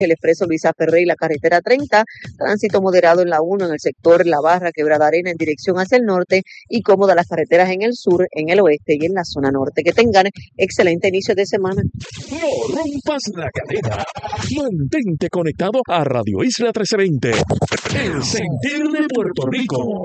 el expreso Luisa Ferré y la carretera 30, tránsito moderado en la 1 en el sector La Barra, Quebrada Arena en dirección hacia el norte y cómodas las carreteras en el sur, en el oeste y en la zona norte. Que tengan excelente inicio de semana. No rompas la cadena. Mantente conectado a Radio Isla 1320, el sentir de Puerto Rico.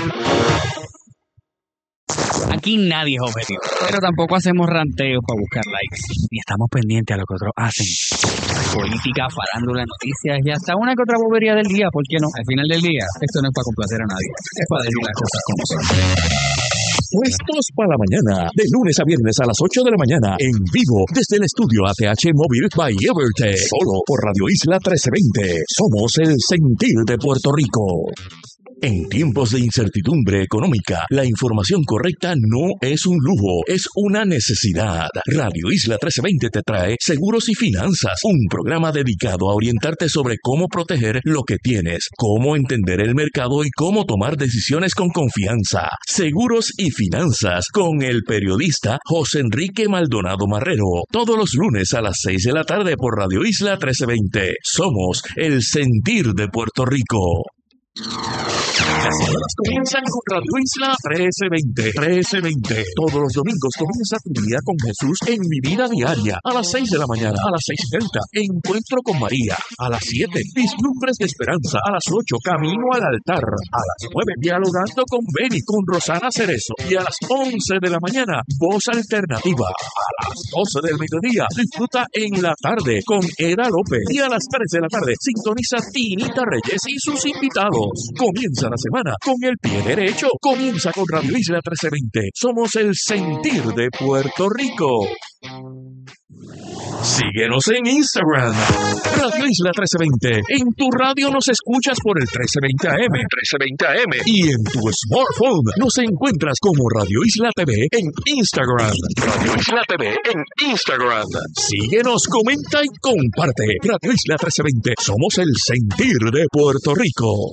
Aquí nadie es objetivo, pero tampoco hacemos ranteos para buscar likes, ni estamos pendientes a lo que otros hacen. Política, farándula, noticias y hasta una que otra bobería del día, ¿por qué no? Al final del día, esto no es para complacer a nadie, es para decir las cosas como son. Puestos para la mañana, de lunes a viernes a las 8 de la mañana, en vivo, desde el estudio ATH Móvil by Evertech, solo por Radio Isla 1320. Somos el sentir de Puerto Rico. En tiempos de incertidumbre económica, la información correcta no es un lujo, es una necesidad. Radio Isla 1320 te trae Seguros y Finanzas, un programa dedicado a orientarte sobre cómo proteger lo que tienes, cómo entender el mercado y cómo tomar decisiones con confianza. Seguros y Finanzas, con el periodista José Enrique Maldonado Marrero, todos los lunes a las 6 de la tarde por Radio Isla 1320. Somos el sentir de Puerto Rico. Las horas comienzan con Radio Isla 1320. Todos los domingos comienza tu día con Jesús en Mi Vida Diaria. A las 6 de la mañana, a las 6:30, Encuentro con María. A las 7, Vislumbres de Esperanza. A las 8, Camino al Altar. A las 9, Dialogando con Beni, con Rosana Cerezo. Y a las 11 de la mañana, Voz Alternativa. A las 12 del mediodía, disfruta en la tarde con Eda López. Y a las 3 de la tarde, sintoniza Tinita Reyes y sus invitados. Comienza la semana con el pie derecho. Comienza con Radio Isla 1320. Somos el sentir de Puerto Rico. Síguenos en Instagram, Radio Isla 1320. En tu radio nos escuchas por el 1320 AM. Y en tu smartphone nos encuentras como Radio Isla TV en Instagram. Radio Isla TV en Instagram. Síguenos, comenta y comparte. Radio Isla 1320. Somos el sentir de Puerto Rico.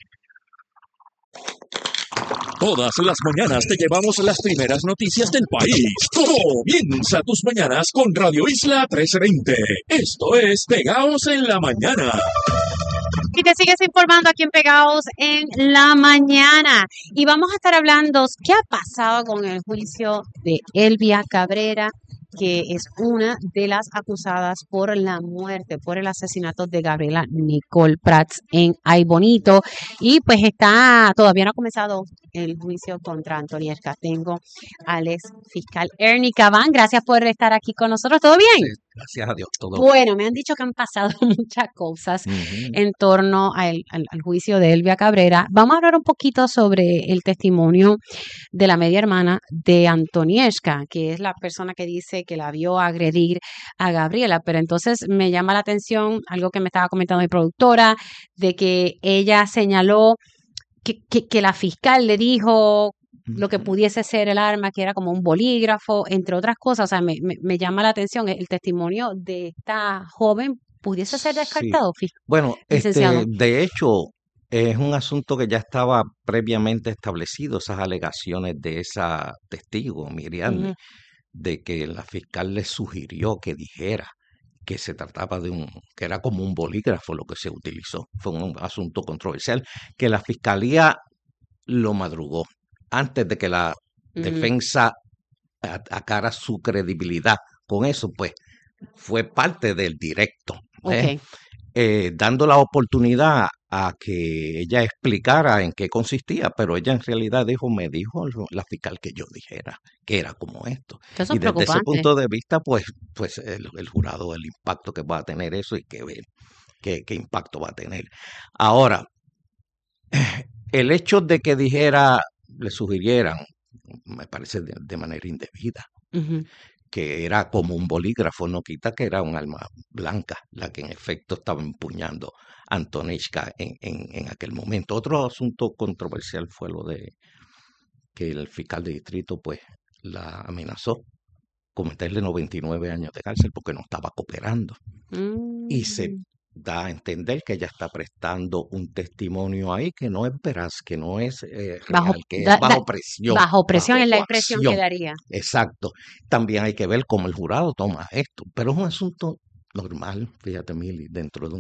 Todas las mañanas te llevamos las primeras noticias del país. Comienza tus mañanas con Radio Isla 1320. Esto es Pegaos en la Mañana. Y te sigues informando aquí en Pegados en la Mañana. Y vamos a estar hablando qué ha pasado con el juicio de Elvia Cabrera, que es una de las acusadas por la muerte, por el asesinato de Gabriela Nicole Prats en Ay Bonito. Y pues todavía no ha comenzado el juicio contra Antoniesca. Tengo al ex fiscal Ernie Cabán. Gracias por estar aquí con nosotros. ¿Todo bien? Sí, gracias a Dios. Todo bueno, me han dicho que han pasado muchas cosas en torno al juicio de Elvia Cabrera. Vamos a hablar un poquito sobre el testimonio de la media hermana de Antoniesca, que es la persona que dice que la vio agredir a Gabriela. Pero entonces me llama la atención algo que me estaba comentando mi productora, de que ella señaló que la fiscal le dijo lo que pudiese ser el arma, que era como un bolígrafo, entre otras cosas. O sea, me llama la atención el testimonio de esta joven. ¿Pudiese ser descartado, sí. Bueno, licenciado? De hecho, es un asunto que ya estaba previamente establecido, esas alegaciones de esa testigo, Miriam, de que la fiscal le sugirió que dijera que se trataba que era como un bolígrafo lo que se utilizó. Fue un asunto controversial, que la fiscalía lo madrugó antes de que la defensa atacara su credibilidad. Con eso, pues, fue parte del directo, dando la oportunidad a que ella explicara en qué consistía, pero ella en realidad me dijo la fiscal que yo dijera que era como esto. Eso y es desde ese punto de vista, pues el jurado, el impacto que va a tener eso y qué impacto va a tener. Ahora, el hecho de que le sugirieran, me parece de manera indebida. Que era como un bolígrafo, no quita que era un arma blanca la que en efecto estaba empuñando a Antoniesca en aquel momento. Otro asunto controversial fue lo de que el fiscal de distrito pues la amenazó con meterle 99 años de cárcel porque no estaba cooperando. Y se da a entender que ella está prestando un testimonio ahí que no es veraz, que no es real, que es bajo presión. Bajo presión es la impresión que daría. Exacto. También hay que ver cómo el jurado toma esto, pero es un asunto normal, fíjate, Mili, dentro de